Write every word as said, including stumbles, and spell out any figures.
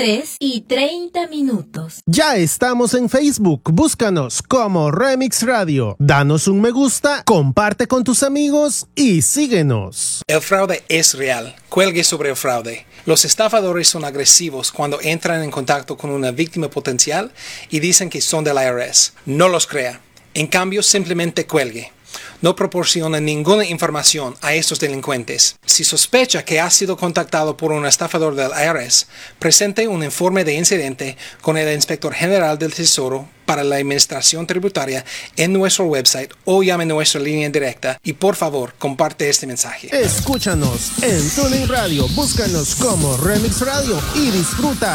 tres y treinta minutos. Ya estamos en Facebook, búscanos como Remix Radio. Danos un me gusta, comparte con tus amigos y síguenos. El fraude es real. Cuelgue sobre el fraude. Los estafadores son agresivos cuando entran en contacto con una víctima potencial y dicen que son del I R S. No los crea. En cambio, simplemente cuelgue. No proporciona ninguna información a estos delincuentes. Si sospecha que ha sido contactado por un estafador del I R S, presente un informe de incidente con el Inspector General del Tesoro para la Administración Tributaria en nuestro website o llame nuestra línea directa y por favor comparte este mensaje. Escúchanos en TuneIn Radio, búscanos como Remix Radio y disfruta